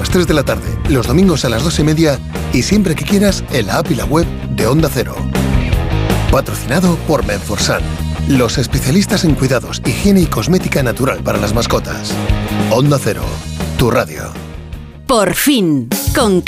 las 3 de la tarde, los domingos a las 2:30 y siempre que quieras en la app y la web de Onda Cero. Patrocinado por Menforsan, los especialistas en cuidados, higiene y cosmética natural para las mascotas. Onda Cero, tu radio. Por fin, con